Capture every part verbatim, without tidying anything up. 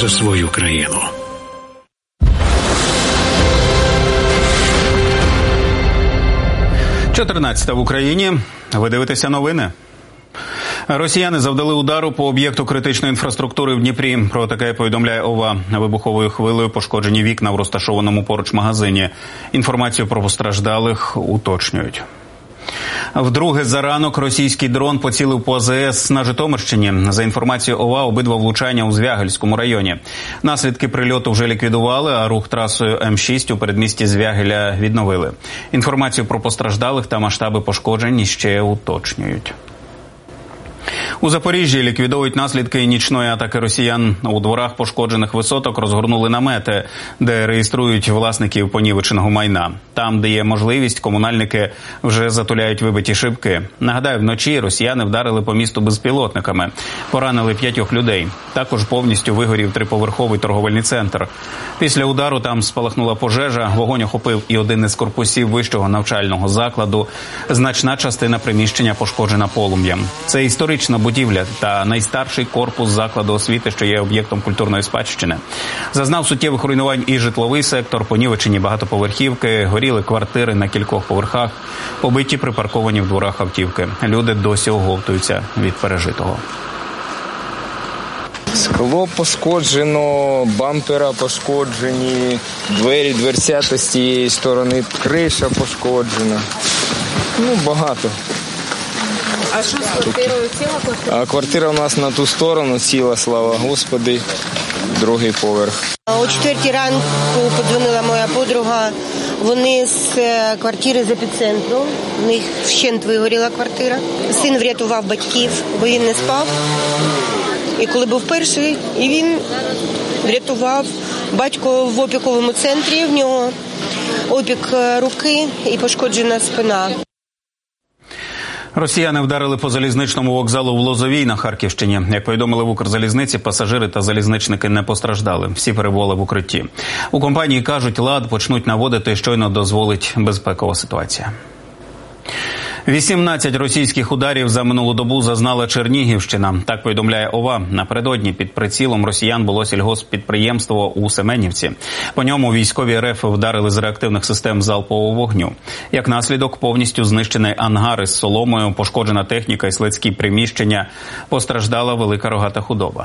за свою країну. чотирнадцята в Україні. Ви дивитеся новини. Росіяни завдали удару по об'єкту критичної інфраструктури в Дніпрі. Про таке повідомляє ОВА. Вибуховою хвилею пошкоджені вікна в розташованому поруч магазині. Інформацію про постраждалих уточнюють. Вдруге за ранок російський дрон поцілив по А З С на Житомирщині. За інформацією ОВА, обидва влучання у Звягельському районі. Наслідки прильоту вже ліквідували, а рух трасою М шість у передмісті Звягеля відновили. Інформацію про постраждалих та масштаби пошкоджень ще уточнюють. У Запоріжжі ліквідовують наслідки нічної атаки росіян. У дворах пошкоджених висоток розгорнули намети, де реєструють власників понівеченого майна. Там, де є можливість, комунальники вже затуляють вибиті шибки. Нагадаю, вночі росіяни вдарили по місту безпілотниками. Поранили п'ятьох людей. Також повністю вигорів триповерховий торговельний центр. Після удару там спалахнула пожежа, вогонь охопив і один із корпусів вищого навчального закладу. Значна частина приміщення пошкоджена полум'ям. Це історична будівля та найстарший корпус закладу освіти, що є об'єктом культурної спадщини. Зазнав суттєвих руйнувань і житловий сектор, понівечені багатоповерхівки, горіли квартири на кількох поверхах, побиті припарковані в дворах автівки. Люди досі оговтуються від пережитого. Скло пошкоджено, бампера пошкоджені, двері, дверцята з цієї сторони, криша пошкоджена. Ну, багато. А що з квартирою? Ціла квартира? А квартира у нас на ту сторону ціла, слава Господи, другий поверх. О четвертій ранку подзвонила моя подруга. Вони з квартири з епіцентру. У них вщент вигоріла квартира. Син врятував батьків, бо він не спав. І коли був перший, і він врятував. Батько в опіковому центрі, в нього опік руки і пошкоджена спина. Росіяни вдарили по залізничному вокзалу в Лозовій на Харківщині. Як повідомили в Укрзалізниці, пасажири та залізничники не постраждали. Всі перебули в укритті. У компанії кажуть, лад почнуть наводити, щойно дозволить безпекова ситуація. вісімнадцять російських ударів за минулу добу зазнала Чернігівщина. Так повідомляє ОВА. Напередодні під прицілом росіян було сільгосппідприємство у Семенівці. По ньому військові РФ вдарили з реактивних систем залпового вогню. Як наслідок, повністю знищений ангар із соломою, пошкоджена техніка і складські приміщення. Постраждала велика рогата худоба.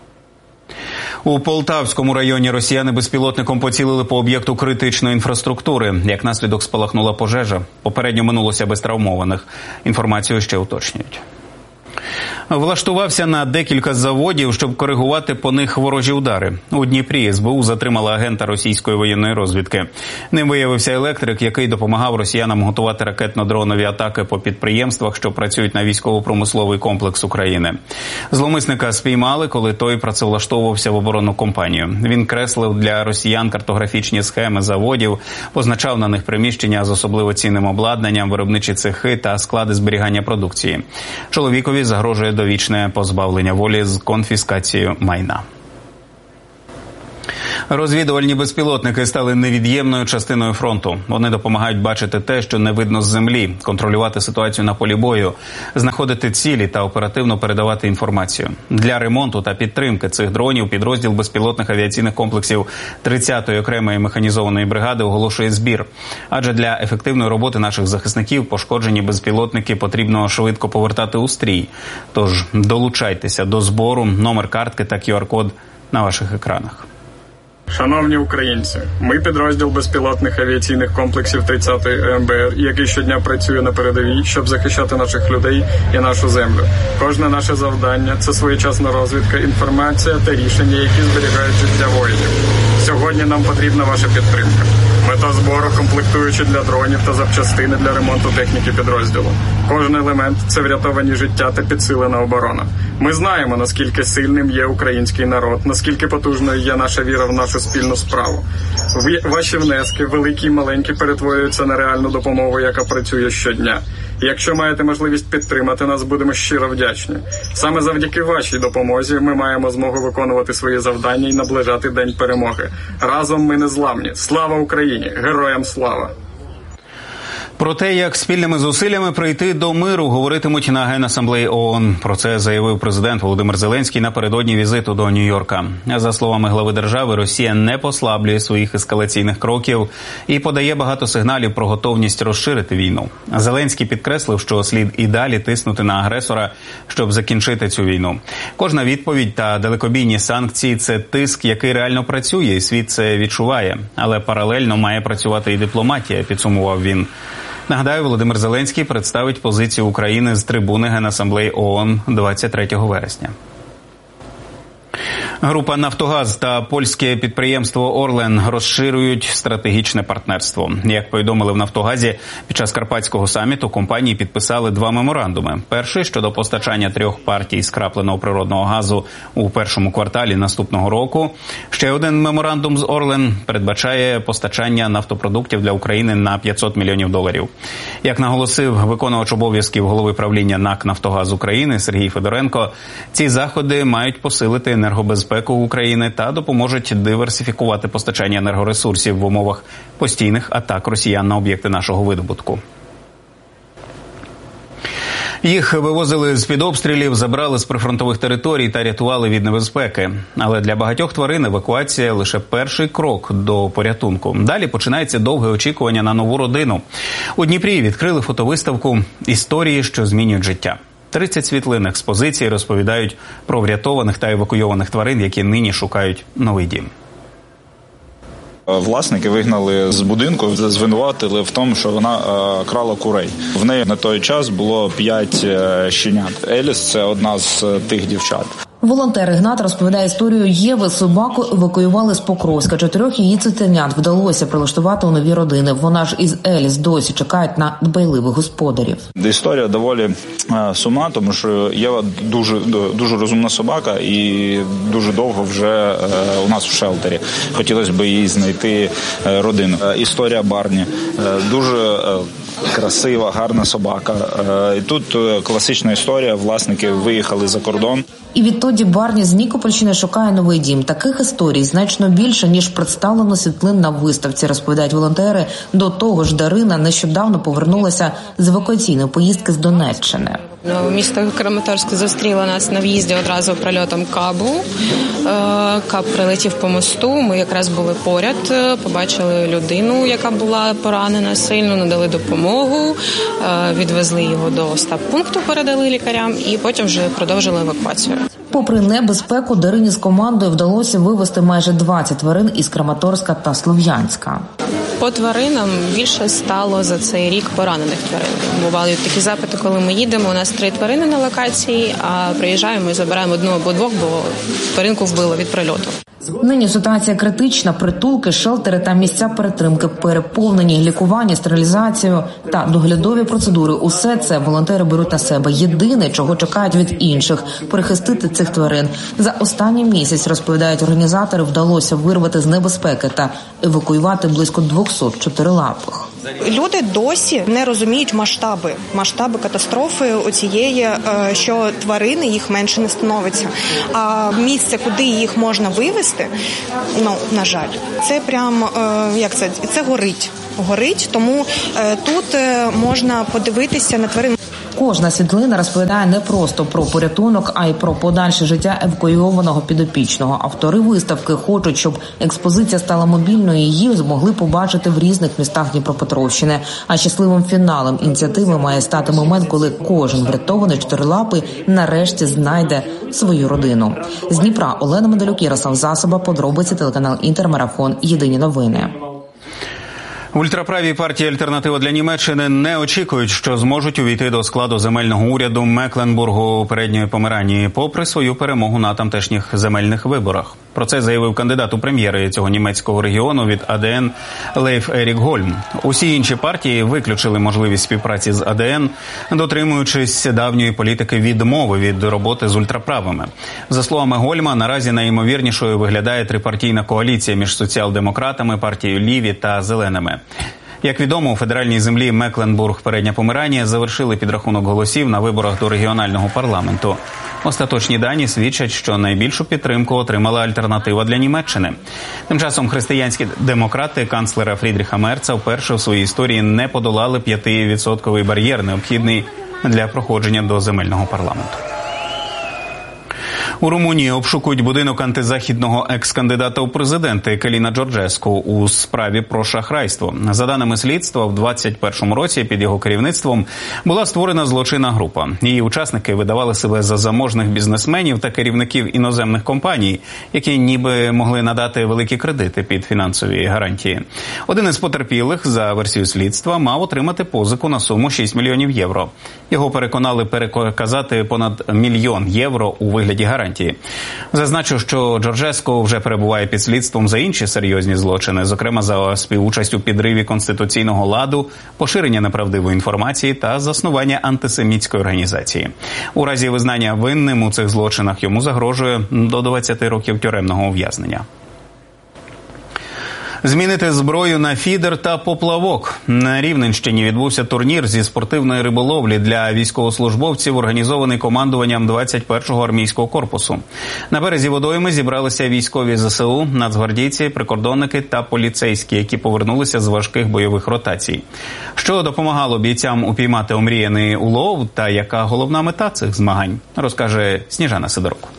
У Полтавському районі росіяни безпілотником поцілили по об'єкту критичної інфраструктури. Як наслідок спалахнула пожежа. Попередньо минулося без травмованих. Інформацію ще уточнюють. Влаштувався на декілька заводів, щоб коригувати по них ворожі удари. У Дніпрі Ес Бе У затримала агента російської воєнної розвідки. Ним виявився електрик, який допомагав росіянам готувати ракетно-дронові атаки по підприємствах, що працюють на військово-промисловий комплекс України. Зловмисника спіймали, коли той працевлаштовувався в оборонну компанію. Він креслив для росіян картографічні схеми заводів, позначав на них приміщення з особливо цінним обладнанням, виробничі цехи та склади зберігання продукції. Чоловікові загрожує довічне позбавлення волі з конфіскацією майна. Розвідувальні безпілотники стали невід'ємною частиною фронту. Вони допомагають бачити те, що не видно з землі, контролювати ситуацію на полі бою, знаходити цілі та оперативно передавати інформацію. Для ремонту та підтримки цих дронів підрозділ безпілотних авіаційних комплексів тридцятої окремої механізованої бригади оголошує збір. Адже для ефективної роботи наших захисників пошкоджені безпілотники потрібно швидко повертати у стрій. Тож долучайтеся до збору, номер картки та кю ар код на ваших екранах. Шановні українці, ми підрозділ безпілотних авіаційних комплексів тридцятої Е Ем Бе Ер, який щодня працює на передовій, щоб захищати наших людей і нашу землю. Кожне наше завдання – це своєчасна розвідка, інформація та рішення, які зберігають життя воїнів. Сьогодні нам потрібна ваша підтримка. Мета збору – комплектуючі для дронів та запчастини для ремонту техніки підрозділу. Кожен елемент – це врятовані життя та підсилена оборона. Ми знаємо, наскільки сильним є український народ, наскільки потужною є наша віра в нашу спільну справу. Ваші внески, великі і маленькі, перетворюються на реальну допомогу, яка працює щодня. Якщо маєте можливість підтримати нас, будемо щиро вдячні. Саме завдяки вашій допомозі ми маємо змогу виконувати свої завдання і наближати День перемоги. Разом ми незламні. Слава Україні! Героям слава! Про те, як спільними зусиллями прийти до миру, говоритимуть на Генасамблеї ООН. Про це заявив президент Володимир Зеленський напередодні візиту до Нью-Йорка. За словами глави держави, Росія не послаблює своїх ескалаційних кроків і подає багато сигналів про готовність розширити війну. Зеленський підкреслив, що слід і далі тиснути на агресора, щоб закінчити цю війну. Кожна відповідь та далекобійні санкції – це тиск, який реально працює, і світ це відчуває. Але паралельно має працювати і дипломатія, підсумував він. Нагадаю, Володимир Зеленський представить позицію України з трибуни Генасамблеї ООН двадцять третього вересня. Група «Нафтогаз» та польське підприємство «Орлен» розширюють стратегічне партнерство. Як повідомили в «Нафтогазі», під час Карпатського саміту компанії підписали два меморандуми. Перший – щодо постачання трьох партій скрапленого природного газу у першому кварталі наступного року. Ще один меморандум з «Орлен» передбачає постачання нафтопродуктів для України на п'ятсот мільйонів доларів. Як наголосив виконувач обов'язків голови правління НАК «Нафтогаз України» Сергій Федоренко, ці заходи мають посилити енергобезпеку України та допоможуть диверсифікувати постачання енергоресурсів в умовах постійних атак росіян на об'єкти нашого видобутку. Їх вивозили з-під обстрілів, забрали з прифронтових територій та рятували від небезпеки. Але для багатьох тварин евакуація – лише перший крок до порятунку. Далі починається довге очікування на нову родину. У Дніпрі відкрили фотовиставку «Історії, що змінюють життя». тридцять світлин експозиції розповідають про врятованих та евакуйованих тварин, які нині шукають новий дім. Власники вигнали з будинку, звинуватили в тому, що вона е, крала курей. В неї на той час було п'ять е, щенят. Еліс – це одна з тих дівчат. Волонтер Ігнат розповідає історію Єви. Собаку евакуювали з Покровська. Чотирьох її цуценят вдалося прилаштувати у нові родини. Вона ж із Еліс досі чекають на дбайливих господарів. Історія доволі е, сумна, тому що Єва дуже, дуже розумна собака і дуже довго вже е, у нас в шелтері. Хотілося б їй знайти е, родину. Е, історія Барні. Е, дуже е, красива, гарна собака. Е, і тут е, класична історія. Власники виїхали за кордон. І відтоді Барні з Нікопольщини шукає новий дім. Таких історій значно більше, ніж представлено світлин на виставці, розповідають волонтери. До того ж, Дарина нещодавно повернулася з евакуаційної поїздки з Донеччини. Місто Краматорськ зустріло нас на в'їзді одразу прильотом кабу. Каб прилетів по мосту, ми якраз були поряд, побачили людину, яка була поранена сильно, надали допомогу, відвезли його до стаб-пункту, передали лікарям і потім вже продовжили евакуацію. Попри небезпеку, Дарині з командою вдалося вивезти майже двадцять тварин із Краматорська та Слов'янська. По тваринам більше стало за цей рік поранених тварин. Бували такі запити, коли ми їдемо, у нас три тварини на локації, а приїжджаємо і забираємо одну або двох, бо тваринку вбило від прильоту. Нині ситуація критична. Притулки, шелтери та місця перетримки переповнені, лікування, стерилізацію та доглядові процедури. Усе це волонтери беруть на себе. Єдине, чого чекають від інших – перехистити цих тварин. За останній місяць, розповідають організатори, вдалося вирвати з небезпеки та евакуювати близько двохсот чотирилапих. Люди досі не розуміють масштаби, масштаби катастрофи оцієї, що тварини їх менше не становиться. А місце, куди їх можна вивезти, ну, на жаль, це прям, як це, це горить. Горить, тому тут можна подивитися на тварин. Кожна світлина розповідає не просто про порятунок, а й про подальше життя евакуйованого підопічного. Автори виставки хочуть, щоб експозиція стала мобільною і її змогли побачити в різних містах Дніпропетровщини. А щасливим фіналом ініціативи має стати момент, коли кожен врятований чотирилапий нарешті знайде свою родину. З Дніпра Олена Медалюк, Ярослав Засоба, подробиці, телеканал Інтермарафон, єдині новини. Ультраправі партії «Альтернатива для Німеччини» не очікують, що зможуть увійти до складу земельного уряду Мекленбургу Передньої Померанії, попри свою перемогу на тамтешніх земельних виборах. Про це заявив кандидат у прем'єри цього німецького регіону від АДН Лейф Ерік Гольм. Усі інші партії виключили можливість співпраці з АДН, дотримуючись давньої політики відмови від роботи з ультраправими. За словами Гольма, наразі найімовірнішою виглядає трипартійна коаліція між соціал-демократами, партією Ліві та Зеленими. Як відомо, у федеральній землі Мекленбург Передня Померанія завершили підрахунок голосів на виборах до регіонального парламенту. Остаточні дані свідчать, що найбільшу підтримку отримала альтернатива для Німеччини. Тим часом християнські демократи канцлера Фрідріха Мерца вперше в своїй історії не подолали п'ятивідсотковий бар'єр, необхідний для проходження до земельного парламенту. У Румунії обшукують будинок антизахідного екс-кандидата у президенти Каліна Джорджеску у справі про шахрайство. За даними слідства, в двадцять першому році під його керівництвом була створена злочинна група. Її учасники видавали себе за заможних бізнесменів та керівників іноземних компаній, які ніби могли надати великі кредити під фінансові гарантії. Один із потерпілих, за версією слідства, мав отримати позику на суму шість мільйонів євро. Його переконали переказати понад мільйон євро у вигляді гарантії. Зазначу, що Джорджеско вже перебуває під слідством за інші серйозні злочини, зокрема за співучасть у підриві конституційного ладу, поширення неправдивої інформації та заснування антисемітської організації. У разі визнання винним у цих злочинах йому загрожує до двадцяти років тюремного ув'язнення. Змінити зброю на фідер та поплавок. На Рівненщині відбувся турнір зі спортивної риболовлі для військовослужбовців, організований командуванням двадцять першого армійського корпусу. На березі водойми зібралися військові ЗСУ, нацгвардійці, прикордонники та поліцейські, які повернулися з важких бойових ротацій. Що допомагало бійцям упіймати омріяний улов та яка головна мета цих змагань, розкаже Сніжана Сидорук.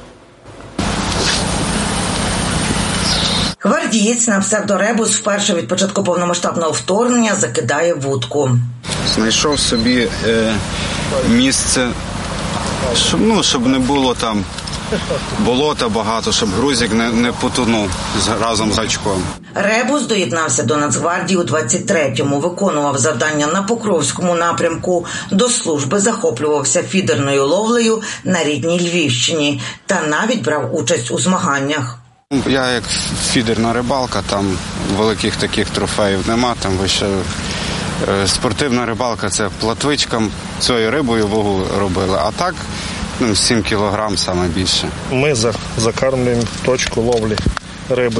Гвардієць на псевдоребус вперше від початку повномасштабного вторгнення закидає вудку. Знайшов собі е, місце, щоб, ну, щоб не було там болота багато, щоб грузик не, не потонув разом з гачком. Ребус доєднався до Нацгвардії у двадцять третьому, виконував завдання на Покровському напрямку, до служби захоплювався фідерною ловлею на рідній Львівщині та навіть брав участь у змаганнях. Я як фідерна рибалка, там великих таких трофеїв нема, там вище е, спортивна рибалка – це платвичкам, цією рибою вагу робили, а так ну, сім кілограм саме більше. Ми закармлюємо точку ловлі риби.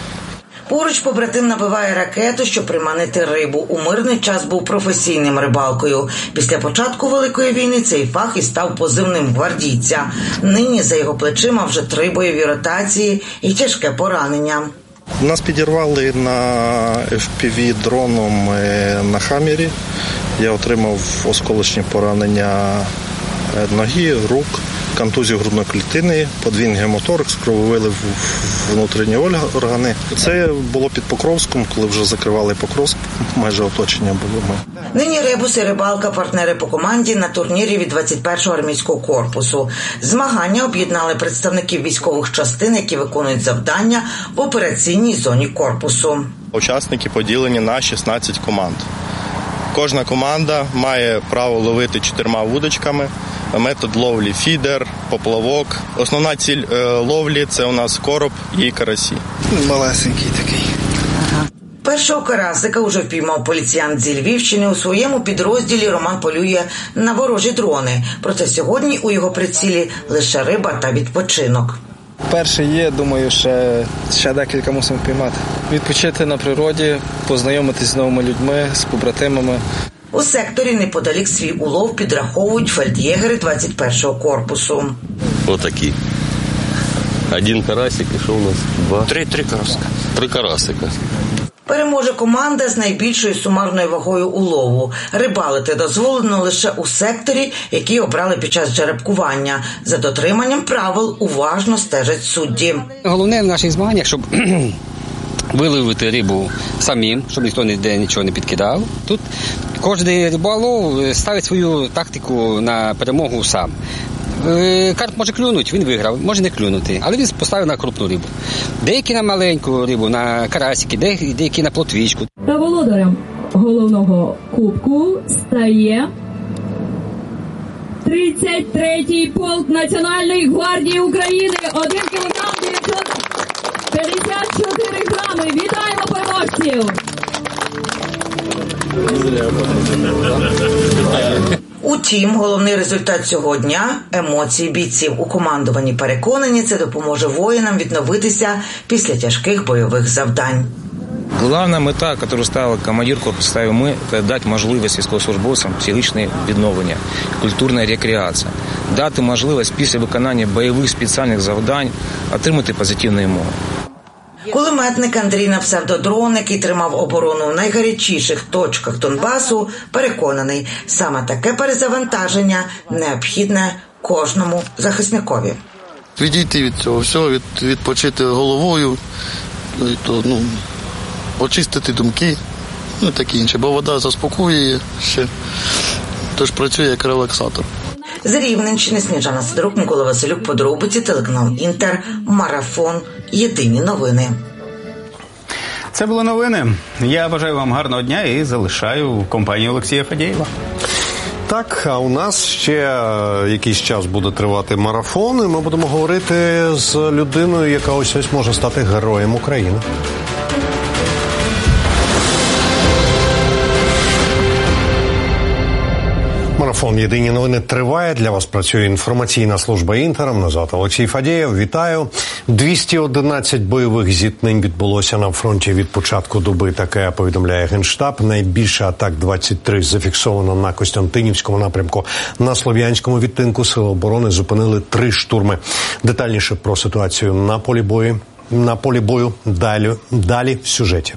Поруч побратим набиває ракету, щоб приманити рибу. У мирний час був професійним рибалкою. Після початку Великої війни цей фах і став позивним гвардійця. Нині за його плечима вже три бойові ротації і тяжке поранення. Нас підірвали на еф пі ві дроном на Хаммері. Я отримав осколочні поранення ноги, рук, контузію грудної клітини, подвійний гемоторакс, крововилив внутрішні органи. Це було під Покровськом, коли вже закривали Покровськ, майже оточення було. Нині Ребус і рибалка – партнери по команді на турнірі від двадцять першого армійського корпусу. Змагання об'єднали представників військових частин, які виконують завдання в операційній зоні корпусу. Учасники поділені на шістнадцять команд. Кожна команда має право ловити чотирма вудочками. Метод ловлі фідер, поплавок. Основна ціль е, ловлі – це у нас короб і карасі. Малесенький такий. Першого карасика уже впіймав поліціянт зі Львівщини. У своєму підрозділі Роман полює на ворожі дрони. Проте сьогодні у його прицілі лише риба та відпочинок. Перший є, думаю, ще, ще декілька мусимо впіймати. Відпочити на природі, познайомитись з новими людьми, з побратимами. У секторі неподалік свій улов підраховують фельд'єгери двадцять першого корпусу. Отакі. Один карасик, і що у нас? Два? Три, три карасика. Три карасика. Переможе команда з найбільшою сумарною вагою улову. Рибалити дозволено лише у секторі, який обрали під час жеребкування. За дотриманням правил уважно стежать судді. Головне в наших змаганнях, щоб виловити рибу самим, щоб ніхто ніде нічого не підкидав. Тут кожен риболов ставить свою тактику на перемогу сам. Карп може клюнути, він виграв, може не клюнути, але він поставив на крупну рибу. Деякі на маленьку рибу, на карасики, деякі на плотвічку. Та володарем головного кубку стає тридцять третій полк Національної гвардії України, один кілограм дев'ятсот п'ятдесят чотири грами. Вітаємо переможців! Утім, головний результат цього дня – емоції бійців. У командуванні переконані, це допоможе воїнам відновитися після тяжких бойових завдань. Головна мета, яку ставив командир корпусу, ставив ми, це дати можливість військовослужбовцям психічне відновлення, культурна рекреація, дати можливість після виконання бойових спеціальних завдань отримати позитивні емоції. Кулеметник Андрій на псевдодрон, який тримав оборону в найгарячіших точках Донбасу, переконаний, саме таке перезавантаження необхідне кожному захисникові. Відійти від цього всього, від, відпочити головою, то, ну, очистити думки, ну і таке інше, бо вода заспокоює ще, тож працює як релаксатор. З Рівненщини Сніжана Сидорук, Микола Василюк, подробиці, телеканал Інтер, Марафон, Єдині новини. Це були новини. Я бажаю вам гарного дня і залишаю компанію Олексія Фадєєва. Так, а у нас ще якийсь час буде тривати марафон, і ми будемо говорити з людиною, яка ось ось може стати героєм України. Марафон «Єдині новини» триває. Для вас працює інформаційна служба «Інтер». Мене звати Олексій Фадєєв. Вітаю. двісті одинадцять бойових зіткнень відбулося на фронті від початку доби. Таке повідомляє Генштаб. Найбільше атак двадцять три зафіксовано на Костянтинівському напрямку. На Слов'янському відтинку Сили оборони зупинили три штурми. Детальніше про ситуацію на полі бою. На полі бою далі, далі в сюжеті.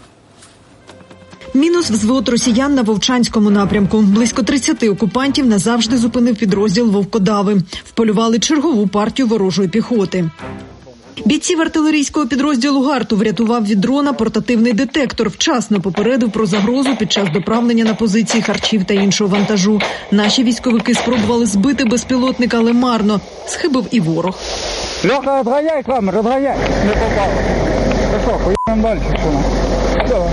Мінус взвод росіян на Вовчанському напрямку. Близько тридцяти окупантів назавжди зупинив підрозділ Вовкодави. Вполювали чергову партію ворожої піхоти. Бійців артилерійського підрозділу «Гарту» врятував від дрона портативний детектор. Вчасно попередив про загрозу під час доправлення на позиції харчів та іншого вантажу. Наші військовики спробували збити безпілотника, але марно. Схибив і ворог. Льоха, розганяй камеру, розганяй. Не попало. Ти що, хуєм далі, що?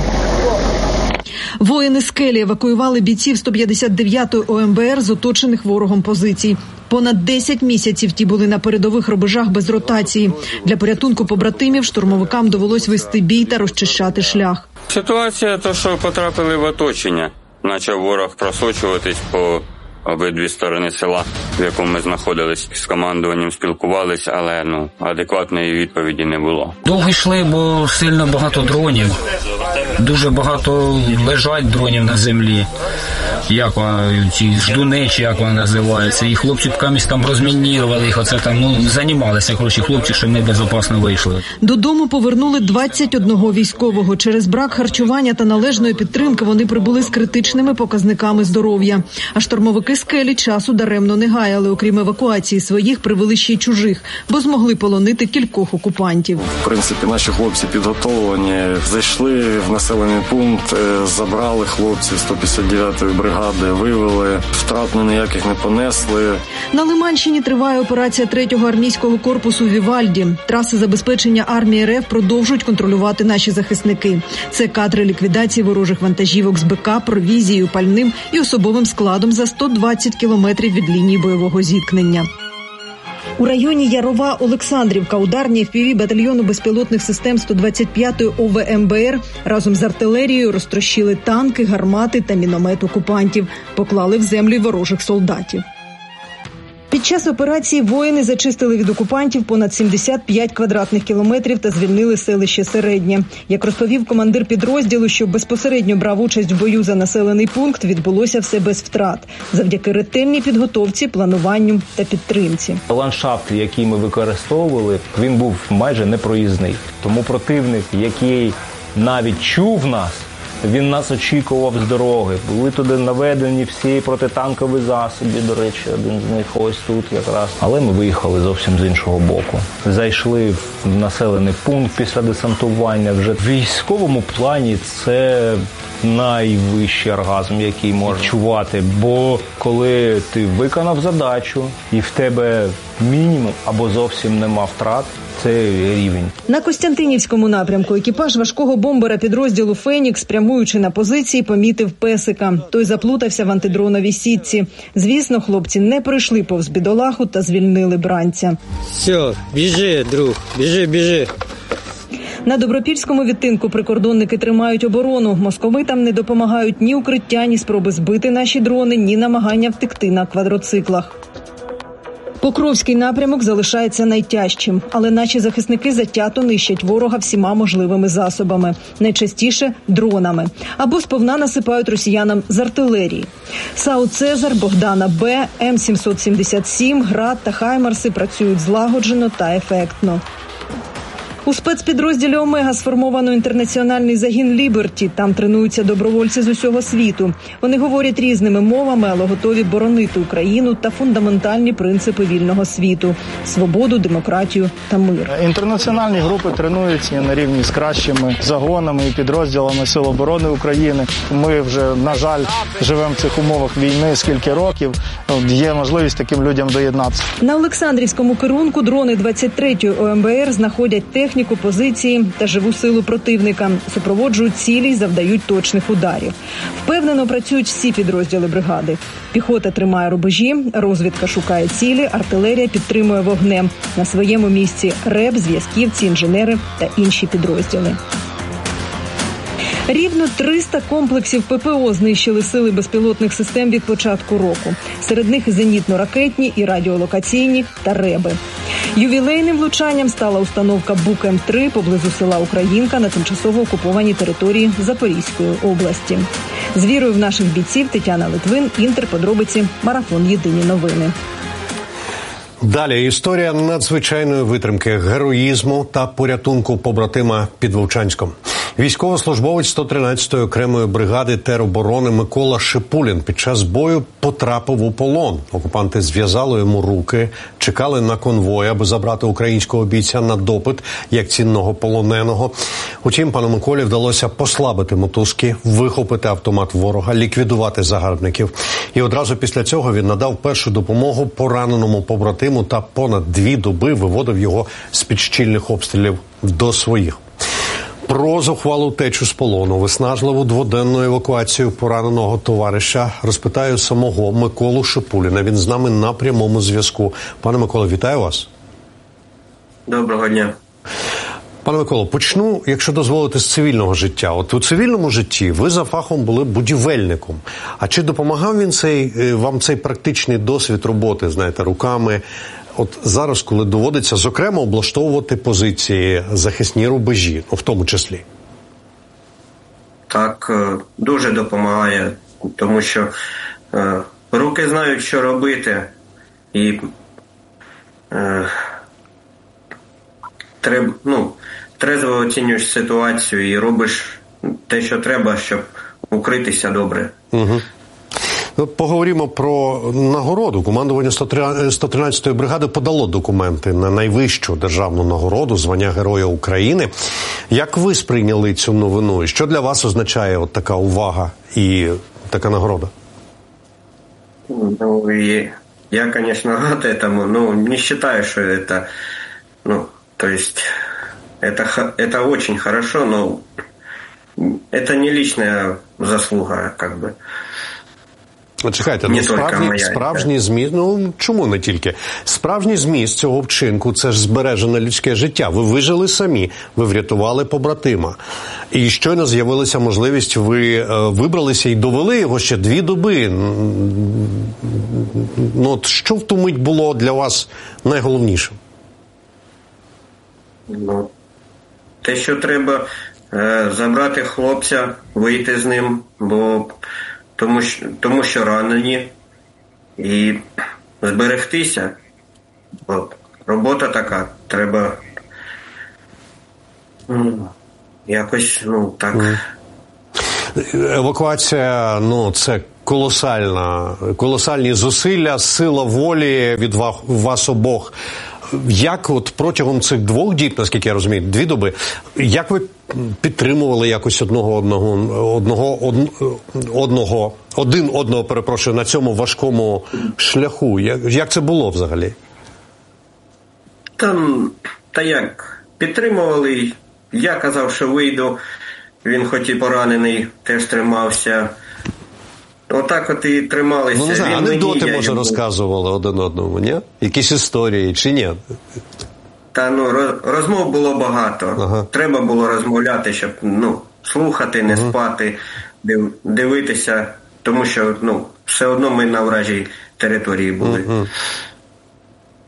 Воїни «Скелі» евакуювали бійців сто п'ятдесят дев'ятої О Ем Бе Ер з оточених ворогом позицій. Понад десять місяців ті були на передових рубежах без ротації. Для порятунку побратимів штурмовикам довелось вести бій та розчищати шлях. Ситуація, то що потрапили в оточення. Почав ворог просочуватись по обидві сторони села, в якому ми знаходились. З командуванням спілкувалися, але ну адекватної відповіді не було. Довго йшли, бо сильно багато дронів. Дуже багато лежать дронів на землі. Як вони, ці ждуни, чи як вони називаються. І хлопці камість там розмінірували їх. Оце там, ну, займалися, коротше, хлопці, щоб ми безпечно вийшли. Додому повернули двадцять одного військового. Через брак харчування та належної підтримки вони прибули з критичними показниками здоров'я. А штурмовики «Скелі» часу даремно не гаяли. Окрім евакуації своїх, привели ще й чужих, бо змогли полонити кількох окупантів. В принципі, наші хлопці підготовлені. Зайшли в населений пункт, забрали хлопців сто п'ятдесят дев'ятої бригади, вивели, втрат ніяких не понесли. На Лиманщині триває операція третього армійського корпусу «Вівальді». Траси забезпечення армії Ер Еф продовжують контролювати наші захисники. Це кадри ліквідації ворожих вантажівок з Бе Ка, провізією, пальним і особовим складом за сто двадцять кілометрів від лінії бойового зіткнення. У районі Ярова-Олександрівка ударні еф пі ві батальйону безпілотних систем сто двадцять п'ятої О Ве Ем Бе Ер разом з артилерією розтрощили танки, гармати та міномет окупантів. Поклали в землю й ворожих солдатів. Під час операції воїни зачистили від окупантів понад сімдесят п'ять квадратних кілометрів та звільнили селище Середнє. Як розповів командир підрозділу, що безпосередньо брав участь в бою за населений пункт, відбулося все без втрат. Завдяки ретельній підготовці, плануванню та підтримці. Ландшафт, який ми використовували, він був майже непроїзний. Тому противник, який навіть чув нас, він нас очікував з дороги. Були туди наведені всі протитанкові засоби, до речі, один з них ось тут якраз. Але ми виїхали зовсім з іншого боку. Зайшли в населений пункт після десантування. Вже в військовому плані це найвищий оргазм, який можна відчувати. Бо коли ти виконав задачу і в тебе мінімум або зовсім нема втрат, це рівень. На Костянтинівському напрямку екіпаж важкого бомбера підрозділу «Фенікс», прямуючи на позиції, помітив песика. Той заплутався в антидроновій сітці. Звісно, хлопці не пройшли повз бідолаху та звільнили бранця. Все, біжи, друг, біжи, біжи. На Добропільському відтинку прикордонники тримають оборону. Московитам не допомагають ні укриття, ні спроби збити наші дрони, ні намагання втекти на квадроциклах. Покровський напрямок залишається найтяжчим, але наші захисники затято нищать ворога всіма можливими засобами, найчастіше дронами, або сповна насипають росіянам з артилерії. САУ «Цезар», «Богдана Б», Ем сімсот сімдесят сім, «Град» та «Хаймарси» працюють злагоджено та ефектно. У спецпідрозділі «Омега» сформовано інтернаціональний загін «Ліберті». Там тренуються добровольці з усього світу. Вони говорять різними мовами, але готові боронити Україну та фундаментальні принципи вільного світу – свободу, демократію та мир. Інтернаціональні групи тренуються на рівні з кращими загонами і підрозділами Сил оборони України. Ми вже, на жаль, живемо в цих умовах війни скільки років. Є можливість таким людям доєднатися. На Олександрівському керунку дрони двадцять третьої О Ем Бе Ер знаходять техніку, техніку, позиції та живу силу противника, супроводжують цілі й завдають точних ударів. Впевнено працюють всі підрозділи бригади. Піхота тримає рубежі, розвідка шукає цілі, артилерія підтримує вогнем. На своєму місці РЕБ, зв'язківці, інженери та інші підрозділи. Рівно триста комплексів Пе Пе О знищили сили безпілотних систем від початку року. Серед них і зенітно-ракетні, і радіолокаційні та РЕБи. Ювілейним влучанням стала установка Бук Ем три поблизу села Українка на тимчасово окупованій території Запорізької області. З вірою в наших бійців Тетяна Литвин, Інтер, подробиці, Марафон, Єдині новини. Далі історія надзвичайної витримки, героїзму та порятунку побратима під Вовчанськом. Військовослужбовець сто тринадцятої окремої бригади тероборони Микола Шипулін під час бою потрапив у полон. Окупанти зв'язали йому руки, чекали на конвой, аби забрати українського бійця на допит як цінного полоненого. Утім, пану Миколі вдалося послабити мотузки, вихопити автомат ворога, ліквідувати загарбників. І одразу після цього він надав першу допомогу пораненому побратиму та понад дві доби виводив його з-під щільних обстрілів до своїх. Про зухвалу течу з полону, виснажливу дводенну евакуацію пораненого товариша розпитаю самого Миколу Шипуліна. Він з нами на прямому зв'язку. Пане Миколо, вітаю вас. Доброго дня. Пане Миколо, почну, якщо дозволите, з цивільного життя. От у цивільному житті ви за фахом були будівельником. А чи допомагав він цей, вам цей практичний досвід роботи, знаєте, руками? От зараз, коли доводиться, зокрема, облаштовувати позиції, захисні рубежі, ну, в тому числі. Так, дуже допомагає, тому що е, руки знають, що робити, і е, треб, ну, трезво оцінюєш ситуацію і робиш те, що треба, щоб укритися добре. Угу. Поговоримо про нагороду. Командування сто тринадцятої бригади подало документи на найвищу державну нагороду, звання Героя України. Як ви сприйняли цю новину? І що для вас означає от така увага і така нагорода? Ну, и я, конечно, рад этому, но не считаю, что это, ну, то есть, это, это очень хорошо, но это не личная заслуга, как бы. Чекайте, ну, справжній, справжній зміст, ну чому не тільки? Справжній зміст цього вчинку – це ж збережене людське життя. Ви вижили самі, ви врятували побратима. І щойно з'явилася можливість, ви е, вибралися і довели його ще дві доби. Ну, от що в ту мить було для вас найголовнішим? Ну, те, що треба е, забрати хлопця, вийти з ним, бо Тому що, тому що ранені, і зберегтися. Бо робота така, треба ну, якось, ну, так. Евакуація, ну, це колосальна, колосальні зусилля, сила волі від вас, вас обох. Як от протягом цих двох діб, наскільки я розумію, дві доби, як ви підтримували якось одного одного, одного, одного, один одного, перепрошую, на цьому важкому шляху? Як, як це було взагалі? Там, та як, підтримували. Я казав, що вийду, він хоч і поранений, теж тримався. Отак от і трималися. Ну, не знаю, анекдоти, може, розказували один одному, ні? Якісь історії, чи ні? Та, ну, розмов було багато. Ага. Треба було розмовляти, щоб, ну, слухати, не ага. спати, див, дивитися, тому що, ну, все одно ми на вражій території були. Ага.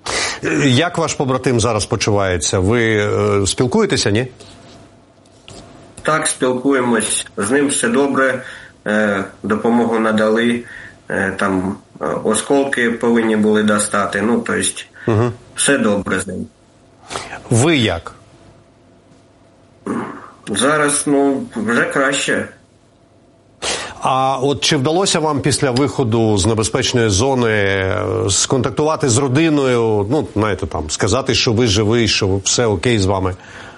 Як ваш побратим зараз почувається? Ви е, спілкуєтеся, ні? Так, спілкуємось. З ним все добре. Е, допомогу надали. Е, там е, осколки повинні були достати. Ну, тобто, угу. Все добре з ним. Ви як? Зараз, ну, вже краще. А от чи вдалося вам після виходу з небезпечної зони сконтактувати з родиною, ну, знаєте, там, сказати, що ви живий, що все окей з вами?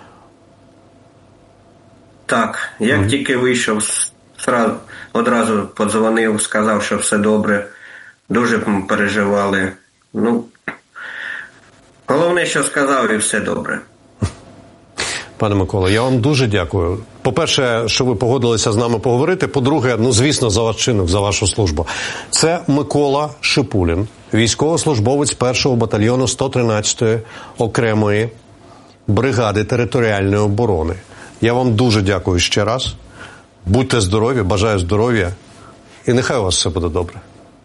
Так, як mm-hmm. тільки вийшов, сразу, одразу подзвонив, сказав, що все добре. Дуже переживали. Ну, головне, що сказав, і все добре. Пане Миколо, я вам дуже дякую. По-перше, що ви погодилися з нами поговорити. По-друге, ну, звісно, за ваш чинок, за вашу службу. Це Микола Шипулін, військовослужбовець першого батальйону сто тринадцятої окремої бригади територіальної оборони. Я вам дуже дякую ще раз. Будьте здорові, бажаю здоров'я. І нехай у вас все буде добре.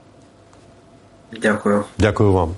Дякую. Дякую вам.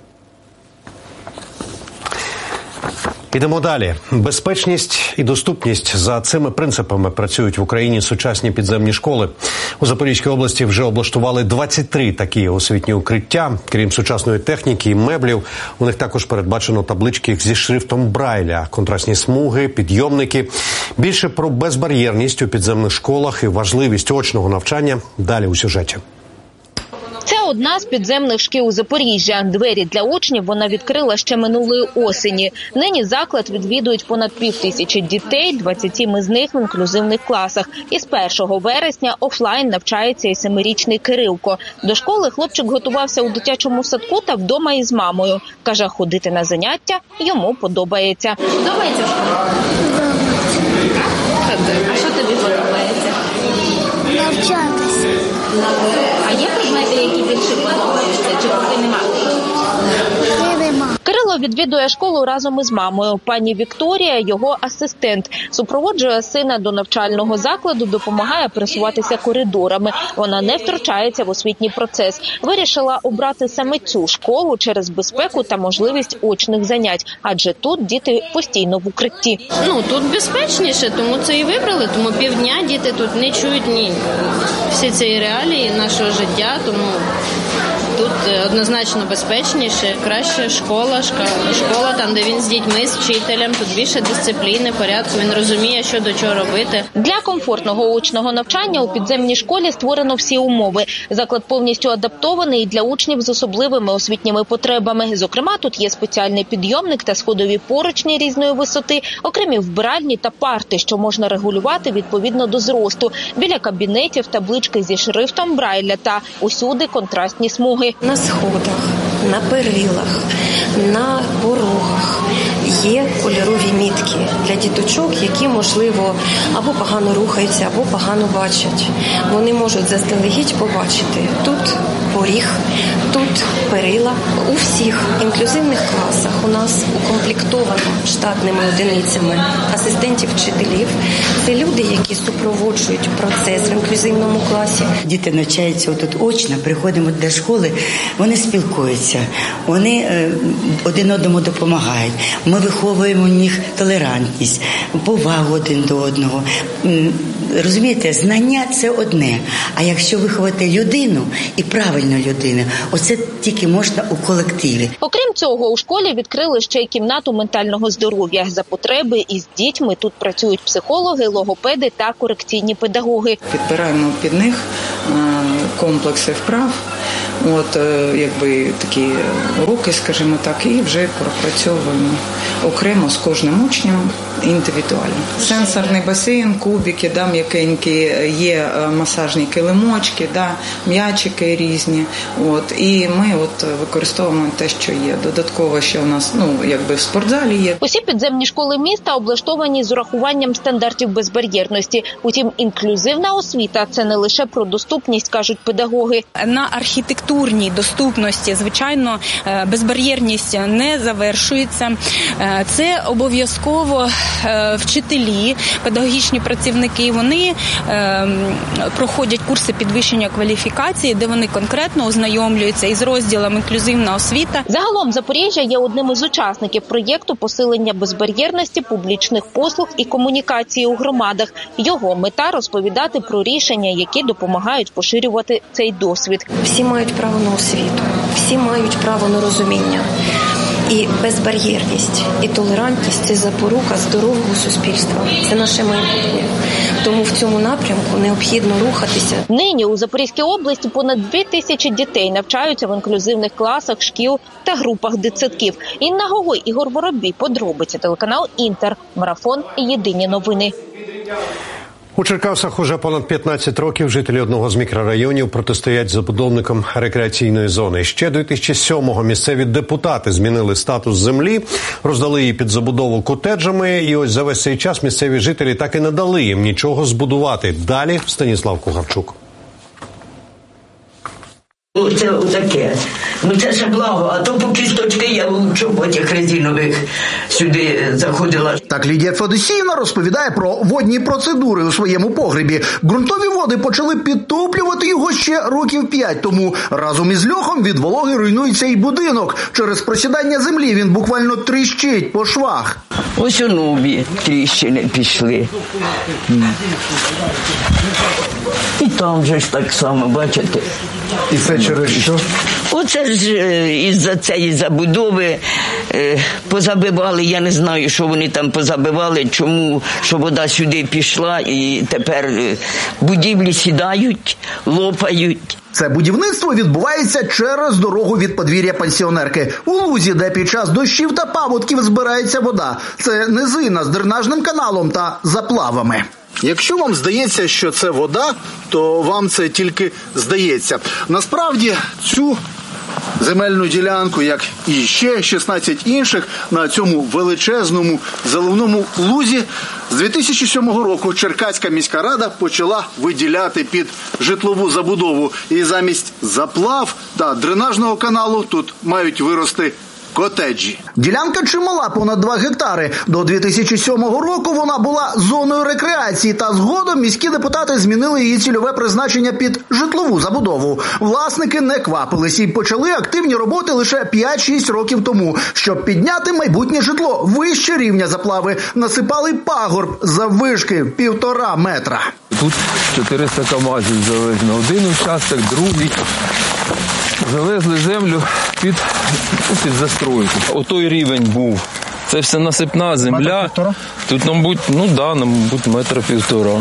Ідемо далі. Безпечність і доступність. За цими принципами працюють в Україні сучасні підземні школи. У Запорізькій області вже облаштували двадцять три такі освітні укриття. Крім сучасної техніки і меблів, у них також передбачено таблички зі шрифтом Брайля, контрастні смуги, підйомники. Більше про безбар'єрність у підземних школах і важливість очного навчання далі у сюжеті. Це одна з підземних шкіл Запоріжжя. Двері для учнів вона відкрила ще минулої осені. Нині заклад відвідують понад півтисячі дітей, двадцять з них в інклюзивних класах. І з першого вересня офлайн навчається і семирічний Кирилко. До школи хлопчик готувався у дитячому садку та вдома із мамою. Каже, ходити на заняття йому подобається. Подобається школа? А що тобі подобається? Навчатися. А є предмети, які більше подобаються? Чи поки нема? Нема. Кирило відвідує школу разом із мамою. Пані Вікторія – його асистент. Супроводжує сина до навчального закладу, допомагає пересуватися коридорами. Вона не втручається в освітній процес. Вирішила обрати саме цю школу через безпеку та можливість очних занять. Адже тут діти постійно в укритті. Ну, тут безпечніше, тому це і вибрали. Тому півдня діти тут не чують ні всі ці реалії нашого життя, тому тут однозначно безпечніше, краще школа, школа там, де він з дітьми, з вчителем, тут більше дисципліни, порядку, він розуміє, що до чого робити. Для комфортного очного навчання у підземній школі створено всі умови. Заклад повністю адаптований для учнів з особливими освітніми потребами. Зокрема, тут є спеціальний підйомник та сходові поручні різної висоти, окремі вбиральні та парти, що можна регулювати відповідно до зросту. Біля кабінетів таблички зі шрифтом Брайля та усюди контрастні смуги. На сходах, на перилах, на порогах є кольорові мітки для діточок, які, можливо, або погано рухаються, або погано бачать. Вони можуть заздалегідь побачити тут поріг, тут перила. У всіх інклюзивних класах у нас укомплектовано штатними одиницями асистентів вчителів. Це люди, які супроводжують процес в інклюзивному класі. Діти навчаються тут очно, приходимо до школи, вони спілкуються, вони е, один одному допомагають. Ми виховуємо в них толерантність, повагу один до одного. Розумієте, знання – це одне, а якщо виховати людину і правильну людину, оце тільки можна у колективі. Окрім цього, у школі відкрили ще й кімнату ментального здоров'я. За потреби із дітьми тут працюють психологи, логопеди та корекційні педагоги. Підбираємо під них комплекси вправ, от якби такі уроки, скажімо так, і вже пропрацьовуємо окремо з кожним учнем індивідуально. Сенсорний басейн, кубики, да, м'якенькі, є масажні килимочки, да, м'ячики різні. От, і ми от використовуємо те, що є. Додатково, що у нас, ну, якби в спортзалі є. Усі підземні школи міста облаштовані з урахуванням стандартів безбар'єрності. Утім, інклюзивна освіта – це не лише про доступність, кажуть педагоги. На архітектурній доступності, звичайно, безбар'єрність не завершується. Це обов'язково вчителі, педагогічні працівники, вони проходять курси підвищення кваліфікації, де вони конкретно ознайомлюються із розділом «Інклюзивна освіта». Загалом Запоріжжя є одним із учасників проєкту посилення безбар'єрності публічних послуг і комунікації у громадах. Його мета – розповідати про рішення, які допомагають поширювати цей досвід. Всі мають право на освіту, всі мають право на розуміння. І безбар'єрність, і толерантність – це запорука здорового суспільства. Це наше майбутнє. Тому в цьому напрямку необхідно рухатися. Нині у Запорізькій області понад дві тисячі дітей навчаються в інклюзивних класах, шкіл та групах дитсадків. Інна Гогой, Ігор Воробій. Подробиці. Телеканал «Інтер». Марафон. Єдині новини. У Черкасах уже понад п'ятнадцять років жителі одного з мікрорайонів протистоять забудовникам рекреаційної зони. Ще дві тисячі сьомого місцеві депутати змінили статус землі, роздали її під забудову котеджами, і ось за весь цей час місцеві жителі так і не дали їм нічого збудувати. Далі Станіслав Кухарчук. Це таке. Ну це ще благо, а то по кісточки я в чоботях резинових сюди заходила. Так Лідія Федосіївна розповідає про водні процедури у своєму погребі. Ґрунтові води почали підтоплювати його ще років п'ять тому. Разом із льохом від вологи руйнується і будинок. Через просідання землі він буквально тріщить по швах. Ось у нові тріщини пішли. І там же ж так само, бачите. І це через що? Оце ж із-за цієї забудови позабивали, я не знаю, що вони там позабивали, чому, що вода сюди пішла і тепер будівлі сідають, лопають. Це будівництво відбувається через дорогу від подвір'я пенсіонерки. У лузі, де під час дощів та паводків збирається вода. Це низина з дренажним каналом та заплавами. Якщо вам здається, що це вода, то вам це тільки здається. Насправді цю земельну ділянку, як і ще шістнадцять інших, на цьому величезному заливному лузі з дві тисячі сьомого року Черкаська міська рада почала виділяти під житлову забудову. І замість заплав та дренажного каналу тут мають вирости котеджі. Ділянка чимала, понад два гектари. До дві тисячі сьомого року вона була зоною рекреації, та згодом міські депутати змінили її цільове призначення під житлову забудову. Власники не квапились і почали активні роботи лише п'ять-шість років тому. Щоб підняти майбутнє житло вище рівня заплави, насипали пагорб заввишки півтора метра. Тут чотириста камазів завезено. Один участок, другий. Завезли землю під, під застройку. Отой рівень був. Це все насипна земля. Тут, мабуть, ну да, мабуть, метра півтора.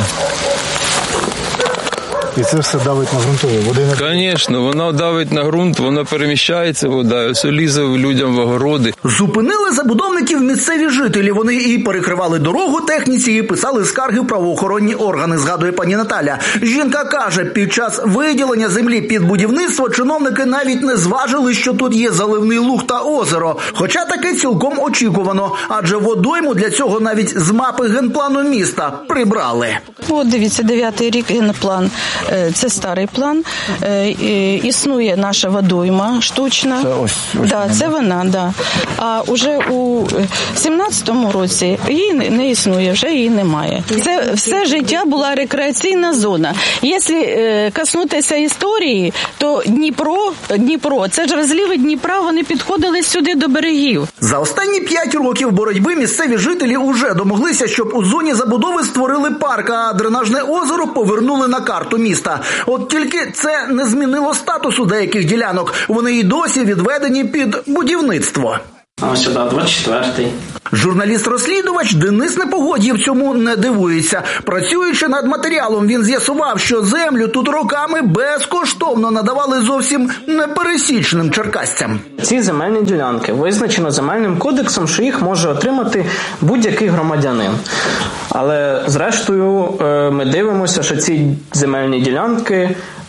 І це все давить на ґрунтові води? Звісно, вона давить на ґрунт, вона переміщається, вода, ось лізе людям в огороди. Зупинили забудовників місцеві жителі. Вони і перекривали дорогу техніці, і писали скарги в правоохоронні органи, згадує пані Наталя. Жінка каже, під час виділення землі під будівництво чиновники навіть не зважили, що тут є заливний луг та озеро. Хоча таке цілком очікувано, адже водойму для цього навіть з мапи генплану міста прибрали. От дивіться, дев'ятий рік генплан. Це старий план. Існує наша водойма штучна. Це ось, ось да, це вона, да. А вже у сімнадцятому році її не існує, вже її немає. Це все життя була рекреаційна зона. Якщо коснутися історії, то Дніпро, Дніпро, це ж розливи Дніпра, вони підходили сюди до берегів. За останні п'ять років боротьби місцеві жителі уже домоглися, щоб у зоні забудови створили парк, а дренажне озеро повернули на карту міста. От тільки це не змінило статусу деяких ділянок. Вони й досі відведені під будівництво. А ось сюди двадцять четвертий. Журналіст-розслідувач Денис Непогодів цьому не дивується. Працюючи над матеріалом, він з'ясував, що землю тут роками безкоштовно надавали зовсім непересічним черкасцям. Ці земельні ділянки визначено земельним кодексом, що їх може отримати будь-який громадянин. Але зрештою ми дивимося, що ці земельні ділянки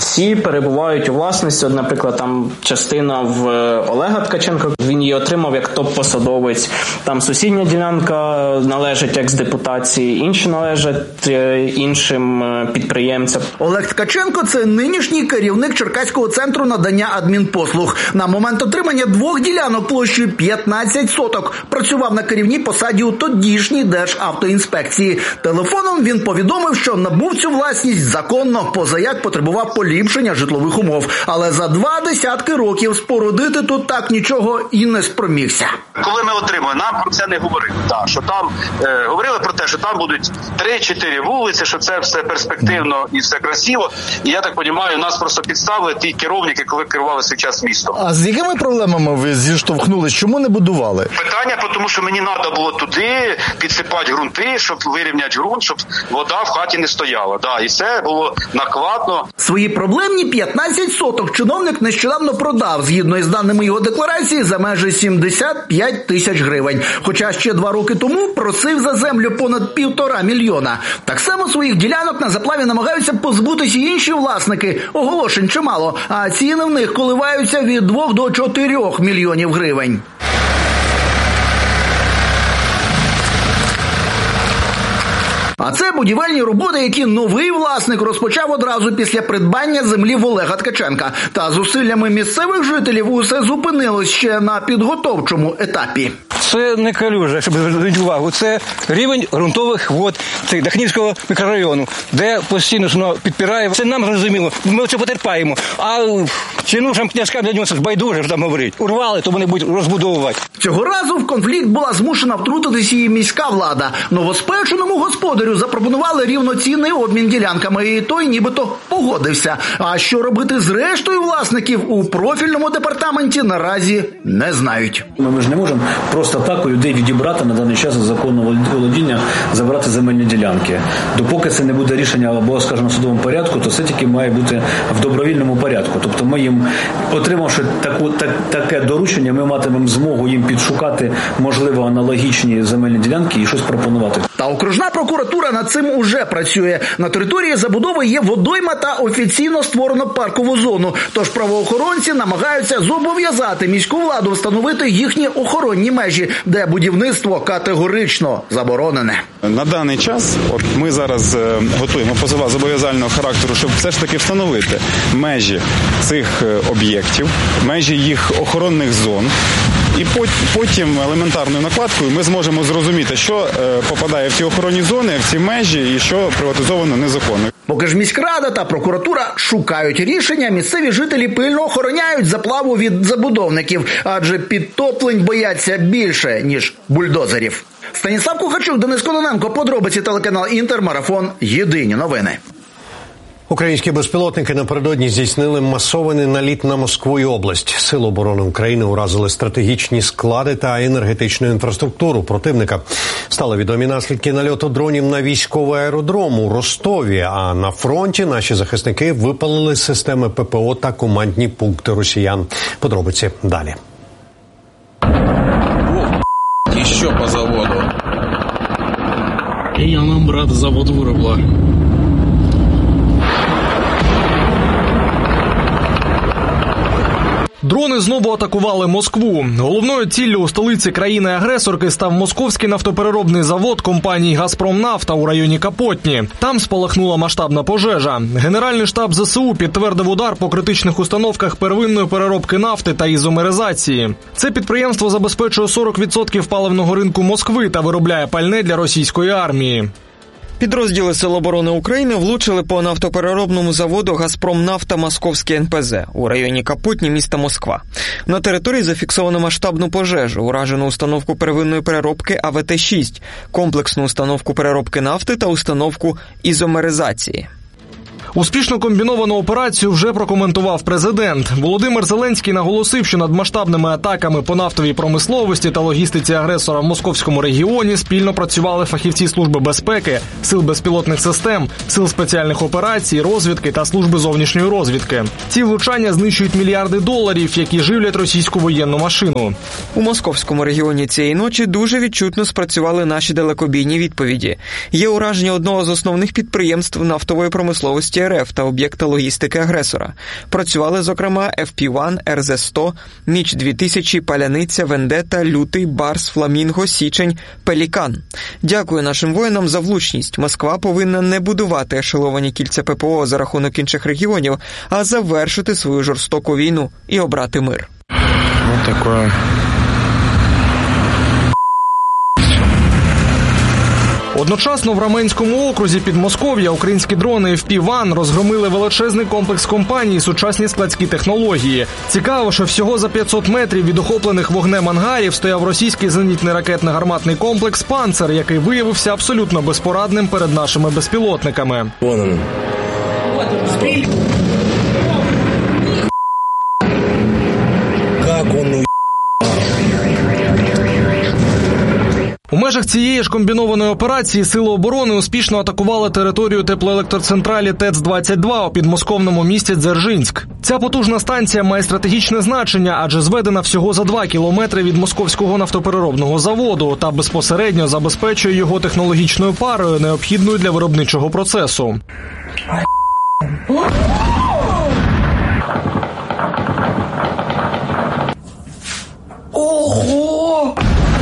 всі перебувають у власності. От, наприклад, там частина в Олега Ткаченка, він її отримав як топ-посадовець. Там сусідня ділянка належить екс-депутації, інші належать іншим підприємцям. Олег Ткаченко – це нинішній керівник Черкаського центру надання адмінпослуг. На момент отримання двох ділянок площею п'ятнадцять соток працював на керівній посаді у тодішній Державтоінспекції. Телефоном він повідомив, що набув цю власність законно, позаяк потребував поліпшення житлових умов. Але за два десятки років спорудити тут так нічого і не спромігся. Коли ми отримали, нам про це не говорили. Так, що там е, говорили про те, що там будуть три-чотири вулиці, що це все перспективно і все красиво. І я так розумію, нас просто підставили ті керівники, коли керували свій час містом. А з якими проблемами ви зіштовхнулись? Чому не будували? Питання, тому що мені треба було туди підсипати ґрунти, щоб вирівняти ґрунт, щоб вода в хаті не стояла. Да, і це було накладно. Свої проблемні п'ятнадцять соток чиновник нещодавно продав, згідно із даними його декларації, за майже сімдесят п'ять тисяч гривень. Хоча ще два роки тому просив за землю понад півтора мільйона. Так само своїх ділянок на заплаві намагаються позбутися інші власники. Оголошень чимало, а ціни в них коливаються від двох до чотирьох мільйонів гривень. А це будівельні роботи, які новий власник розпочав одразу після придбання землі в Олега Ткаченка. Та зусиллями місцевих жителів усе зупинилось ще на підготовчому етапі. Це не калюжа, щоб звернути увагу. Це рівень ґрунтових вод Дахнівського мікрорайону, де постійно воно підпирає. Це нам зрозуміло. Ми це потерпаємо. А чинушам князькам для нього байдуже, там говорить. Урвали, то вони будуть розбудовувати. Цього разу в конфлікт була змушена втрутитися і міська влада. Новоспеченому господарю запропонували рівноцінний обмін ділянками, і той нібито погодився. А що робити з рештою власників у профільному департаменті наразі не знають. Ми ж не можемо просто так у людей відібрати на даний час законного володіння, забрати земельні ділянки. Допоки це не буде рішення або, скажімо, в судовому порядку, то це тільки має бути в добровільному порядку. Тобто ми їм, отримавши таку, так, таке доручення, ми матимемо змогу їм підшукати, можливо, аналогічні земельні ділянки і щось пропонувати. Та окружна прокуратура над цим уже працює. На території забудови є водойма та офіційно створено паркову зону. Тож правоохоронці намагаються зобов'язати міську владу встановити їхні охоронні межі, де будівництво категорично заборонене. На даний час от ми зараз готуємо позова зобов'язального характеру, щоб все ж таки встановити межі цих об'єктів, межі їх охоронних зон. І потім елементарною накладкою ми зможемо зрозуміти, що попадає в ці охоронні зони, в ці межі і що приватизовано незаконно. Поки ж міськрада та прокуратура шукають рішення, місцеві жителі пильно охороняють заплаву від забудовників, адже підтоплень бояться більше, ніж бульдозерів. Станіслав Кухачук, Денис Кононенко, подробиці, телеканал Інтер, марафон «Єдині новини». Українські безпілотники напередодні здійснили масований наліт на Москву і область. Сили оборони України уразили стратегічні склади та енергетичну інфраструктуру противника. Стали відомі наслідки нальоту дронів на військовий аеродром у Ростові, а на фронті наші захисники випалили системи ППО та командні пункти росіян. Подробиці далі. І що по заводу? Я нам, брат, завод виробла. Дрони знову атакували Москву. Головною ціллю у столиці країни-агресорки став московський нафтопереробний завод компанії «Газпромнафта» у районі Капотні. Там спалахнула масштабна пожежа. Генеральний штаб ЗСУ підтвердив удар по критичних установках первинної переробки нафти та ізомеризації. Це підприємство забезпечує сорок відсотків паливного ринку Москви та виробляє пальне для російської армії. Підрозділи Сил оборони України влучили по нафтопереробному заводу «Газпромнафта» Московський ен пе зе у районі Капотні міста Москва. На території зафіксовано масштабну пожежу, уражену установку первинної переробки а ве те шість, комплексну установку переробки нафти та установку ізомеризації. Успішно комбіновану операцію вже прокоментував президент. Володимир Зеленський наголосив, що над масштабними атаками по нафтовій промисловості та логістиці агресора в московському регіоні спільно працювали фахівці Служби безпеки, Сил безпілотних систем, Сил спеціальних операцій, розвідки та Служби зовнішньої розвідки. Ці влучання знищують мільярди доларів, які живлять російську воєнну машину. У московському регіоні цієї ночі дуже відчутно спрацювали наші далекобійні відповіді. Є ураження одного з основних підприємств нафтової промисловості території РФ та об'єкта логістики агресора. Працювали, зокрема, еф пі один, ер зет сто, Міч дві тисячі, Паляниця, Вендета, Лютий, Барс, Фламінго, Січень, Пелікан. Дякую нашим воїнам за влучність. Москва повинна не будувати ешеловані кільця пе пе о за рахунок інших регіонів, а завершити свою жорстоку війну і обрати мир. Вот такое. Одночасно в Раменському окрузі Підмосков'я українські дрони еф пі один розгромили величезний комплекс компаній сучасні складські технології. Цікаво, що всього за п'ятсот метрів від охоплених вогнем ангарів стояв російський зенітний ракетно-гарматний комплекс «Панцер», який виявився абсолютно безпорадним перед нашими безпілотниками. Вон он. Как он У межах цієї ж комбінованої операції Сили оборони успішно атакували територію теплоелектроцентралі ТЕЦ двадцять два у підмосковному місті Дзержинськ. Ця потужна станція має стратегічне значення, адже зведена всього за два кілометри від московського нафтопереробного заводу та безпосередньо забезпечує його технологічною парою, необхідною для виробничого процесу. Ого!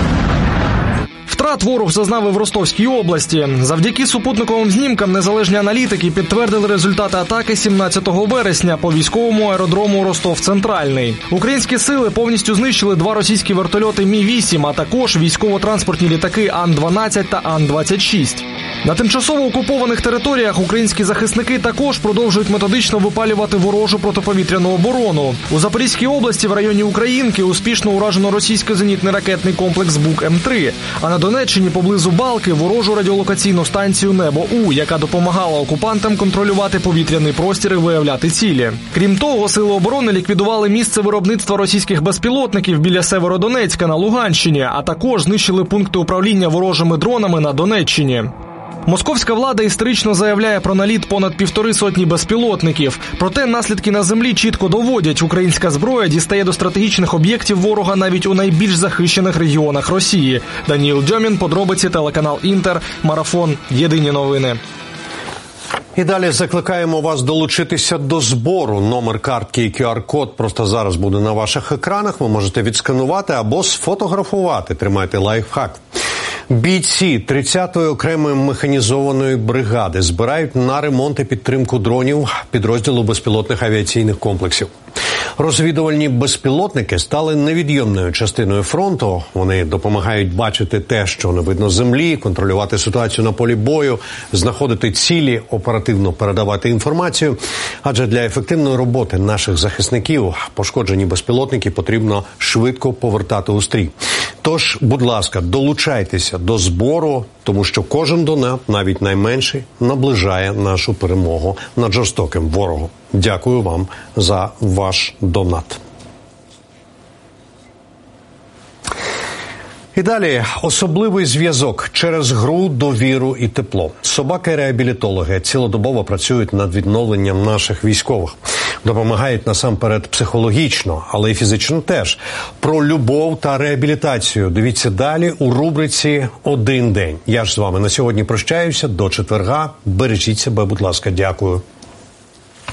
Втрат ворог зазнав і в Ростовській області. Завдяки супутниковим знімкам незалежні аналітики підтвердили результати атаки сімнадцятого вересня по військовому аеродрому Ростов-Центральний. Українські сили повністю знищили два російські вертольоти Мі вісім, а також військово-транспортні літаки Ан дванадцять та Ан двадцять шість. На тимчасово окупованих територіях українські захисники також продовжують методично випалювати ворожу протиповітряну оборону. У Запорізькій області в районі Українки успішно уражено російський зенітний ракетний комплекс Бук Ем три, а на Донеччині поблизу Балки ворожу радіолокаційну станцію «Небо-У», яка допомагала окупантам контролювати повітряний простір і виявляти цілі. Крім того, Сили оборони ліквідували місце виробництва російських безпілотників біля Северодонецька на Луганщині, а також знищили пункти управління ворожими дронами на Донеччині. Московська влада історично заявляє про наліт понад півтори сотні безпілотників. Проте наслідки на землі чітко доводять, українська зброя дістає до стратегічних об'єктів ворога навіть у найбільш захищених регіонах Росії. Даніл Дьомін, подробиці, телеканал Інтер, Марафон, Єдині новини. І далі закликаємо вас долучитися до збору. Номер картки і кю ар-код просто зараз буде на ваших екранах. Ви можете відсканувати або сфотографувати. Тримайте лайфхак. Бійці тридцятої окремої механізованої бригади збирають на ремонт і підтримку дронів підрозділу безпілотних авіаційних комплексів. Розвідувальні безпілотники стали невід'ємною частиною фронту. Вони допомагають бачити те, що не видно з землі, контролювати ситуацію на полі бою, знаходити цілі, оперативно передавати інформацію. Адже для ефективної роботи наших захисників пошкоджені безпілотники потрібно швидко повертати у стрій. Тож, будь ласка, долучайтеся до збору, тому що кожен донат, навіть найменший, наближає нашу перемогу над жорстоким ворогом. Дякую вам за ваш донат. І далі особливий зв'язок через гру, довіру і тепло. Собаки-реабілітологи цілодобово працюють над відновленням наших військових. Допомагають насамперед психологічно, але й фізично теж. Про любов та реабілітацію дивіться далі у рубриці «Один день». Я ж з вами на сьогодні прощаюся. До четверга. Бережіть себе, будь ласка. Дякую.